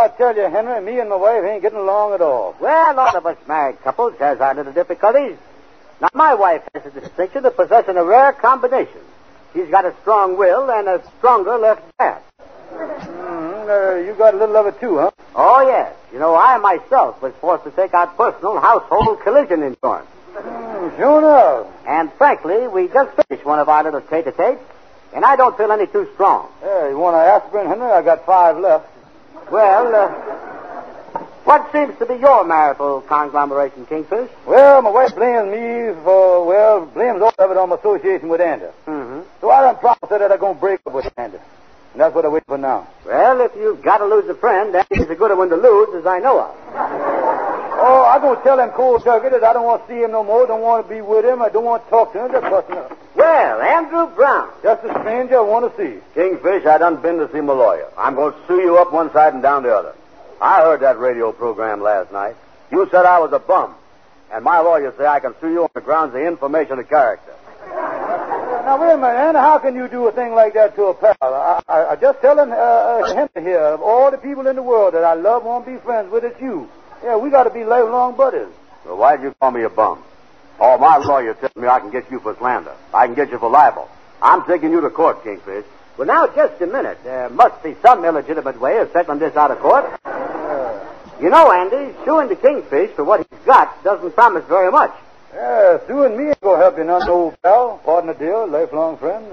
I tell you, Henry, me and my wife ain't getting along at all. Well, all of us married couples has our little difficulties. Now, my wife has the distinction of possessing a rare combination. She's got a strong will and a stronger left hand. You got a little of it, too, huh? Oh, yes. You know, I myself was forced to take out personal household collision insurance. Sure enough. And frankly, we just finished one of our little tete-a-tetes, and I don't feel any too strong. Yeah, you want an aspirin, Henry? I got 5 left. Well, what seems to be your marital conglomeration, Kingfish? Well, my wife blames me blames all of it on my association with Andy. Mm-hmm. So I done promised her that I'm going to break up with Andy. And that's what I wait for now. Well, if you've got to lose a friend, Andy's a good one to lose, as I know of. Oh, I'm going to tell him cold turkey that I don't want to see him no more, don't want to be with him, I don't want to talk to him, just cussing him. Well, Andrew Brown. Just a stranger I want to see. Kingfish, I done been to see my lawyer. I'm going to sue you up one side and down the other. I heard that radio program last night. You said I was a bum. And my lawyer say I can sue you on the grounds of information of character. Now, wait a minute, Andy. How can you do a thing like that to a pal? I just telling him here, of all the people in the world that I love, want to be friends with, it's you. Yeah, we got to be lifelong buddies. Well, why'd you call me a bum? Oh, my lawyer tells me I can get you for slander. I can get you for libel. I'm taking you to court, Kingfish. Well, now, just a minute. There must be some illegitimate way of settling this out of court. You know, Andy, suing the Kingfish for what he's got doesn't promise very much. Yeah, suing me ain't going to help you none, old pal. Partner deal, lifelong friend.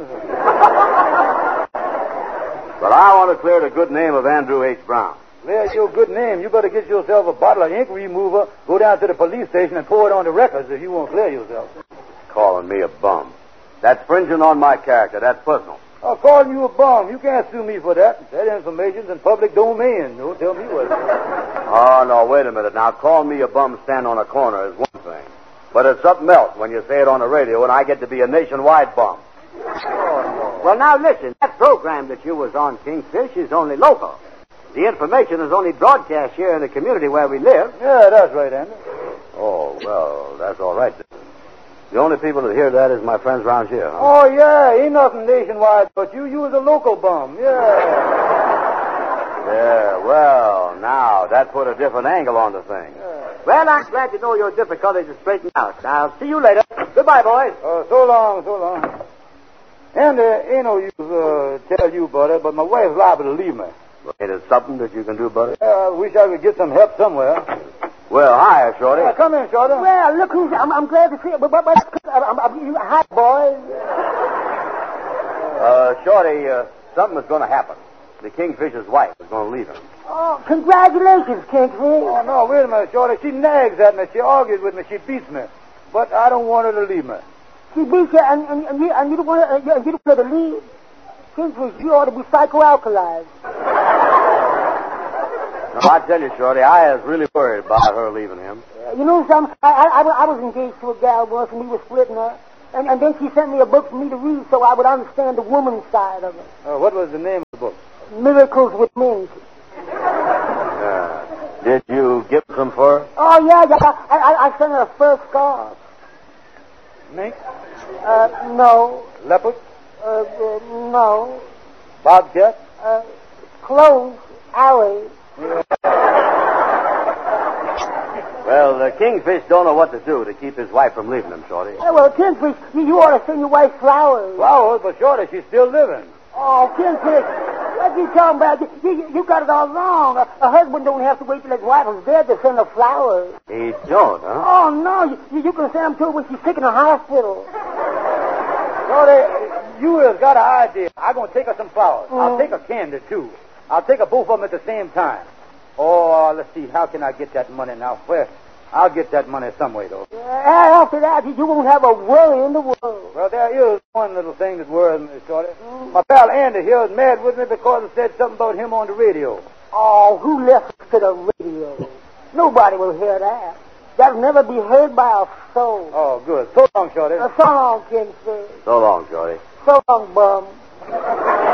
But I want to clear the good name of Andrew H. Brown. Clear your good name. You better get yourself a bottle of ink remover, go down to the police station and pour it on the records if you want to clear yourself. Calling me a bum. That's fringing on my character. That's personal. I'll call you a bum. You can't sue me for that. That information's in public domain. Don't tell me what. Oh, no, wait a minute. Now, call me a bum stand on a corner is one thing. But it's something else when you say it on the radio and I get to be a nationwide bum. Oh, no. Well, now, listen. That program that you was on, Kingfish, is only local. The information is only broadcast here in the community where we live. Yeah, that's right, Andy. Oh, well, that's all right. The only people that hear that is my friends around here. Huh? Oh, yeah, ain't nothing nationwide but you. You was a local bum, yeah. Yeah, well, now, that put a different angle on the thing. Yeah. Well, I'm glad to know your difficulties are straightened out. I'll see you later. Goodbye, boys. So long. Andy, ain't no use tell you about it, but my wife's liable to leave me. Ain't it something that you can do, buddy? I wish I could get some help somewhere. Well, hi, Shorty. Come in, Shorty. Well, look who's... I'm glad to see you. Hi, boys. Shorty, something is going to happen. The Kingfisher's wife is going to leave him. Oh, congratulations, Kingfish. Oh, no, wait a minute, Shorty. She nags at me. She argues with me. She beats me. But I don't want her to leave me. She beats you and you don't want her to leave? Kingfish, you ought to be psychoalkalized. No, I tell you, Shorty, I was really worried about her leaving him. You know something? I was engaged to a gal once, and we were splitting her. And then she sent me a book for me to read so I would understand the woman's side of it. What was the name of the book? Miracles with Mink. Did you give some for her? Oh, yeah. I sent her a fur scarf. Mink? No. Leopard? No. Bobcat? Close. Alley. Well, the Kingfish don't know what to do to keep his wife from leaving him, Shorty. Well, Kingfish, you ought to send your wife flowers. Flowers? But Shorty, she's still living. Oh, Kingfish, what you talking about? You got it all wrong. A husband don't have to wait till his wife is dead to send her flowers. He don't, huh? Oh, no. You can send them to her when she's sick in the hospital. Shorty, you has got an idea. I'm going to take her some flowers. I'll take her candy, too. I'll take her both of them at the same time. Oh, let's see. How can I get that money now? Well, I'll get that money some way, though. After that, you won't have a worry in the world. Well, there is one little thing that worries me, Shorty. My pal Andy here is mad with me because I said something about him on the radio. Oh, who listens to the radio? Nobody will hear that. That'll never be heard by a soul. Oh, good. So long, Shorty. So long, Kingfish. So long, Shorty. So long, bum.